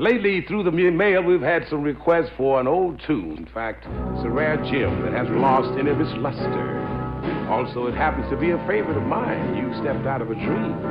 Lately, through the mail, we've had some requests for an old tune. In fact, it's a rare gem that hasn't lost any of its luster. Also, it happens to be a favorite of mine. You stepped out of a dream.